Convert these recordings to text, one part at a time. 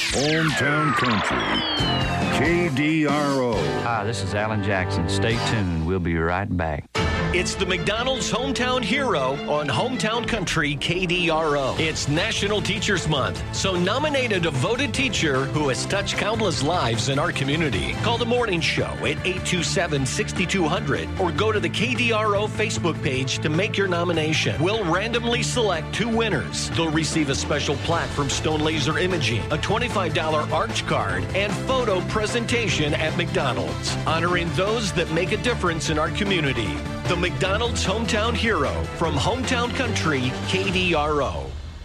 Hometown Country, KDRO. Hi, this is Alan Jackson. Stay tuned. We'll be right back. It's the McDonald's Hometown Hero on Hometown Country KDRO. It's National Teachers Month, so nominate a devoted teacher who has touched countless lives in our community. Call the morning show at 827-6200 or go to the KDRO Facebook page to make your nomination. We'll randomly select 2 winners. They'll receive a special plaque from Stone Laser Imaging, a $25 arch card, and photo presentation at McDonald's, honoring those that make a difference in our community. The McDonald's Hometown Hero from Hometown Country, KDRO.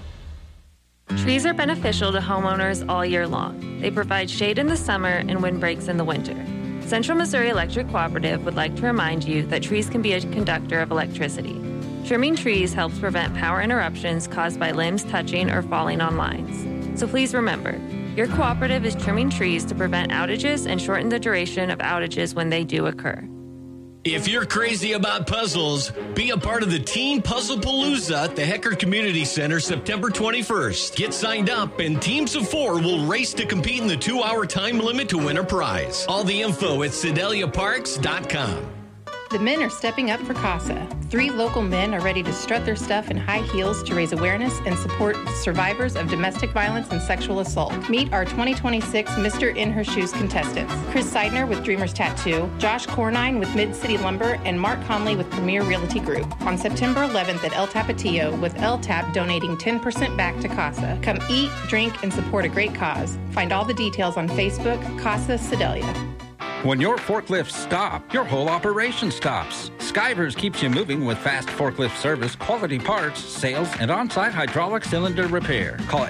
Trees are beneficial to homeowners all year long. They provide shade in the summer and windbreaks in the winter. Central Missouri Electric Cooperative would like to remind you that trees can be a conductor of electricity. Trimming trees helps prevent power interruptions caused by limbs touching or falling on lines. So please remember, your cooperative is trimming trees to prevent outages and shorten the duration of outages when they do occur. If you're crazy about puzzles, be a part of the Teen Puzzle Palooza at the Hecker Community Center September 21st. Get signed up and teams of 4 will race to compete in the 2-hour time limit to win a prize. All the info at SedeliaParks.com. The men are stepping up for CASA. 3 local men are ready to strut their stuff in high heels to raise awareness and support survivors of domestic violence and sexual assault. Meet our 2026 Mr. In Her Shoes contestants. Chris Seidner with Dreamers Tattoo, Josh Cornine with Mid-City Lumber, and Mark Conley with Premier Realty Group. On September 11th at El Tapatio, with El Tap donating 10% back to CASA. Come eat, drink, and support a great cause. Find all the details on Facebook, CASA Sedalia. When your forklifts stop, your whole operation stops. Skivers keeps you moving with fast forklift service, quality parts, sales, and on-site hydraulic cylinder repair. Call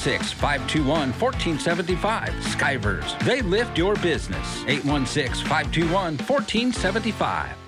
816-521-1475. Skivers. They lift your business. 816-521-1475.